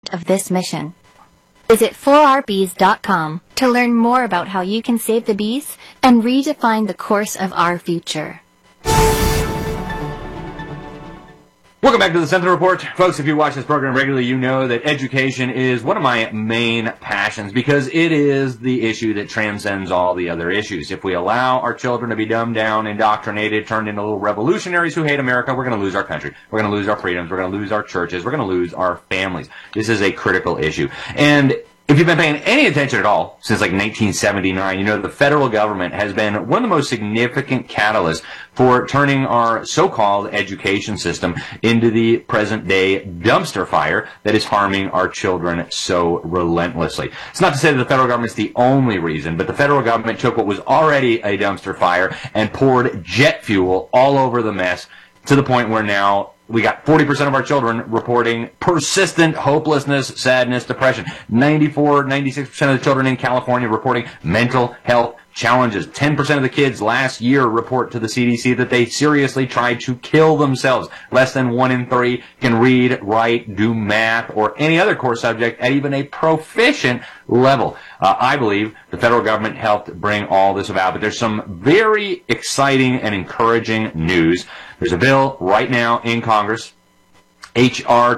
part of this mission. Visit 4rbees.com to learn more about how you can save the bees and redefine the course of our future. Welcome back to the Sentinel Report. Folks, if you watch this program regularly, you know that education is one of my main passions because it is the issue that transcends all the other issues. If we allow our children to be dumbed down, indoctrinated, turned into little revolutionaries who hate America, we're going to lose our country. We're going to lose our freedoms. We're going to lose our churches. We're going to lose our families. This is a critical issue. And if you've been paying any attention at all since like 1979, you know the federal government has been one of the most significant catalysts for turning our so-called education system into the present-day dumpster fire that is harming our children so relentlessly. It's not to say that the federal government is the only reason, but the federal government took what was already a dumpster fire and poured jet fuel all over the mess to the point where now we got 40% of our children reporting persistent hopelessness, sadness, depression. 96% of the children in California reporting mental health challenges. 10% of the kids last year report to the CDC that they seriously tried to kill themselves. Less than 1 in 3 can read, write, do math, or any other core subject at even a proficient level. I believe the federal government helped bring all this about, but there's some very exciting and encouraging news. There's a bill right now in Congress, H.R.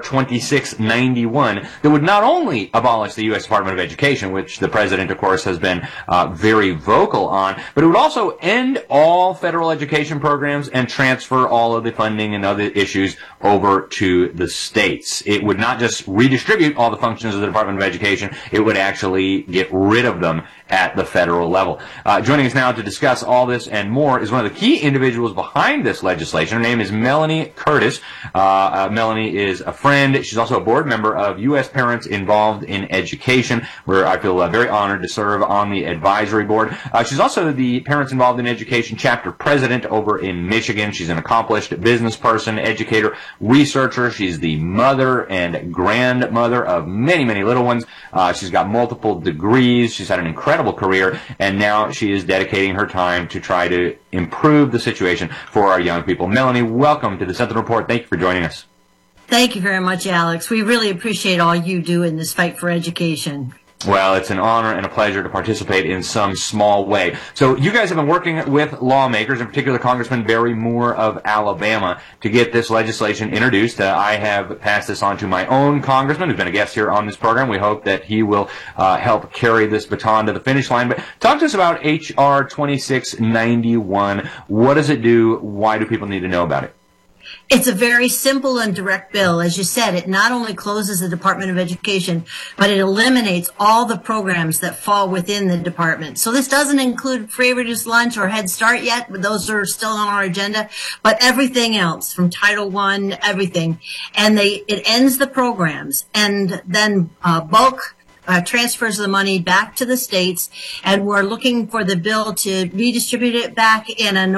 2691, that would not only abolish the U.S. Department of Education, which the president, of course, has been very vocal on, but it would also end all federal education programs and transfer all of the funding and other issues over to the states. It would not just redistribute all the functions of the Department of Education, it would actually get rid of them at the federal level. Joining us now to discuss all this and more is one of the key individuals behind this legislation. Her name is Melanie Curtis. Melanie is a friend. She's also a board member of U.S. Parents Involved in Education, where I feel very honored to serve on the advisory board. She's also the Parents Involved in Education chapter president over in Michigan. She's an accomplished business person, educator, researcher. She's the mother and grandmother of many, many little ones. She's got multiple degrees. She's had an incredible career, and now she is dedicating her time to try to improve the situation for our young people. Melanie, welcome to the Sentinel Report. Thank you for joining us. Thank you very much, Alex. We really appreciate all you do in this fight for education. Well, it's an honor and a pleasure to participate in some small way. So you guys have been working with lawmakers, in particular Congressman Barry Moore of Alabama, to get this legislation introduced. I have passed this on to my own congressman, who's been a guest here on this program. We hope that he will help carry this baton to the finish line. But talk to us about H.R. 2691. What does it do? Why do people need to know about it? It's a very simple and direct bill. As you said, it not only closes the Department of Education, but it eliminates all the programs that fall within the department. So this doesn't include Free Reduced Lunch or Head Start yet, but those are still on our agenda. But everything else, from Title I, everything. And it ends the programs and then bulk transfers the money back to the states, and we're looking for the bill to redistribute it back in a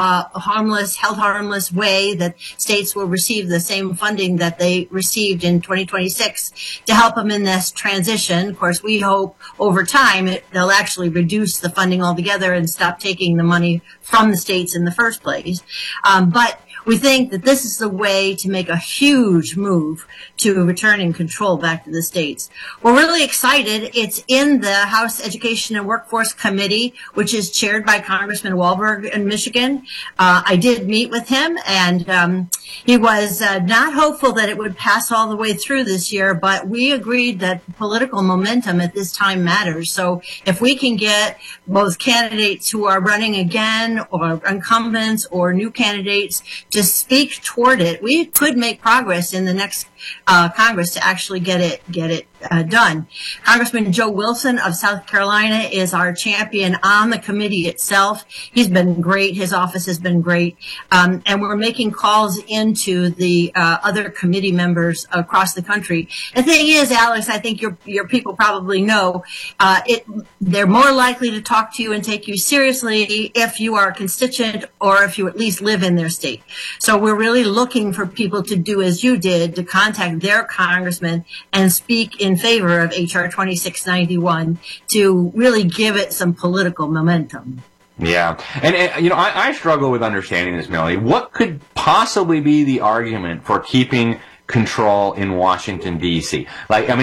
health harmless way that states will receive the same funding that they received in 2026 to help them in this transition. Of course, we hope over time they'll actually reduce the funding altogether and stop taking the money from the states in the first place. But we think that this is the way to make a huge move to returning control back to the states. We're really excited. It's in the House Education and Workforce Committee, which is chaired by Congressman Walberg in Michigan. I did meet with him, and he was not hopeful that it would pass all the way through this year, but we agreed that political momentum at this time matters. So if we can get both candidates who are running again or incumbents or new candidates to speak toward it, we could make progress in the next Congress to actually get it done. Congressman Joe Wilson of South Carolina is our champion on the committee itself. He's been great. His office has been great. And we're making calls into the other committee members across the country. The thing is, Alex, I think your people probably know, they're more likely to talk to you and take you seriously if you are a constituent or if you at least live in their state. So we're really looking for people to do as you did, to contact their congressman and speak in favor of H.R. 2691 to really give it some political momentum. Yeah. And you know, I struggle with understanding this, Melanie. What could possibly be the argument for keeping control in Washington, D.C.? Like, I mean,